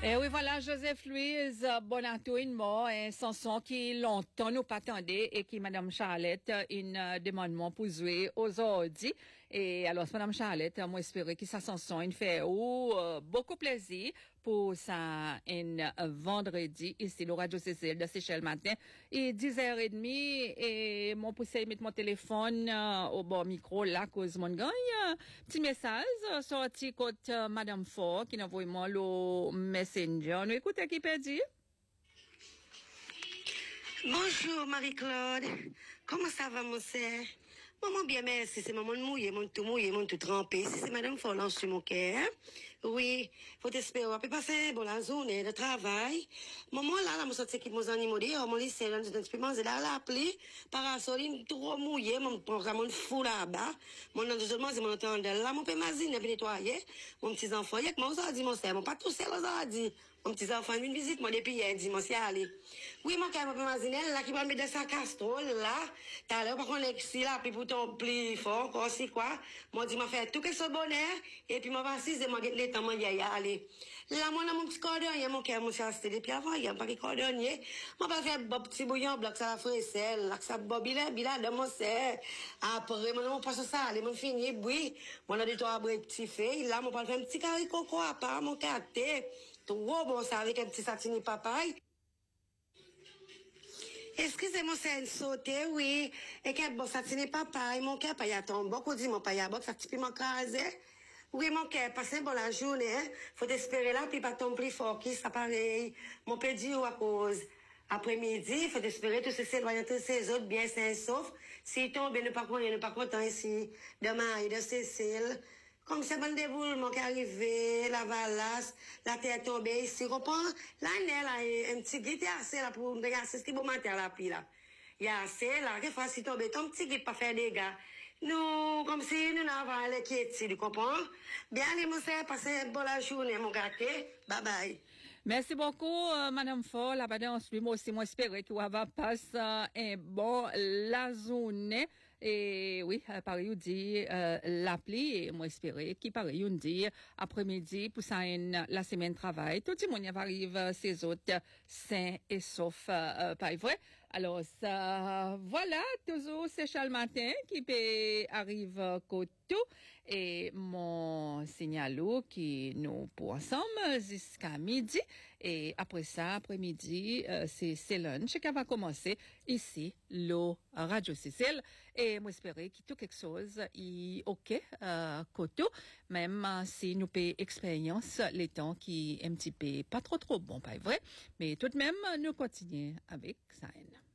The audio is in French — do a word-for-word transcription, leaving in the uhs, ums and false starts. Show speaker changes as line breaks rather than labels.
Et oui, voilà, Joseph Louise Bonato, une mort, un chanson qui longtemps nous pas attendait et qui, Madame Charlotte, une euh, demandement pour jouer aujourd'hui. Et alors, Madame Charlotte, moi, espérer que sa chanson, une fait ou, euh, beaucoup plaisir pour ça, un euh, vendredi, ici, le Radio Cécile de Seychelles matin, et dix heures trente, et mon poussé mettre mon téléphone euh, au bon micro, là, cause mon gagne, euh, petit message, euh, sorti côté euh, Madame Fort, qui envoie moi le Messenger. Nous écoutons qui peut dire.
Bonjour Marie-Claude, comment ça va mon sœur? Maman bien merci, c'est maman mouillé, mon tout mouillé, mon tout trempé. Si c'est Madame Folland sur mon cœur, hein? Oui, faut t'espérer, on peut passer bon la journée de travail. Maman là, là, moi sorti qui mon animaux dehors, mon lycée, là, je peux manger là, l'appli, parasoline, trop mouillé, mon programme, mon fou là-bas. Mon nom de seulement, c'est mon entendeur là, mon peut mazine, puis nettoyer. Mon petit enfant, y'a que moi, aujourd'hui, mon sœur, mon pas tout seul aujourd'hui. Mon petit enfant, une visite, moi, depuis hier, dimanche, c'est allé. Oui, mon cœur, mon peut mazine, là, qui va me mettre sa casserole, là. T'as l'air, par contre, l'exi, là, puis pour ton plus fort, encore, c'est quoi? Moi, dit, m'a fait tout que ce bonheur, et puis, m'a assise, m'a dit, l'état, m'a dit, allez. Là, moi, mon petit cordonnier, mon cœur, mon chaste, depuis avant, il y a pas de cordonnier. M'a pas fait, bon, petit bouillon, bloc, ça la fraiselle, là, que ça, bon, bilan, bilan, de mon sœur. Après, mon, mon passe ça, allez, mon fini, oui. Mon a dit, toi, petit fait, là, mon pas fait un petit carré coco à part, mon café. Trop bon, ça, avec un petit satini papaye. Excusez-moi, c'est une sauté, oui. Et qu'un bon satini papaye, mon cœur, pas y a ton beaucoup dit, mon pas y a bon, ça petit peu mon crasé. Oui, mon cœur, passez bon la journée, hein. Faut espérer là, puis pas tomber plus fort, qui, ça pareil. Mon pédi ou à cause. Après-midi, faut espérer tous ces citoyens, tous ces autres bien sains sauf. S'ils tombent, ne pas content, ne pas content ici. De Marie, de Cécile. Comme c'est bon déboulement qui est arrivé, la valasse, la terre tombée ici, comprends? L'année, là, un petit guide, assez, là, pour me regarder, c'est ce qui va monter à la pluie, là. Il y a assez, là, des fois, si tombe, ton petit guide pas faire des gars. Nous, comme si nous n'avons les qui est ici, tu comprends? Bien, allez, mon frère, passez une bonne journée, mon gâté. Bye bye.
Merci beaucoup, euh, Madame Fort. La badin, moi aussi, moi, espérer qu'il va passer euh, un bon la journée. Et oui, euh, pareil, on dit, euh, l'appli, et moi, espérer qu'il pareil, on dit, après-midi, pour ça, une, la semaine de travail. Tout le monde arrive, euh, ces autres, sains et saufs, euh, pas vrai? Alors, ça, voilà, toujours, c'est Charles Matin qui peut arrive côté tout. Et mon signalo qui nous pour ensemble jusqu'à midi. Et après ça, après-midi, euh, c'est, c'est lunch qui va commencer ici, le Radio Cécile. Et moi, j'espère que tout quelque chose est OK, euh, côté, même euh, si nous payons expérience les temps qui est un petit peu pas trop trop bon, pas vrai. Mais tout de même, nous continuons avec ça.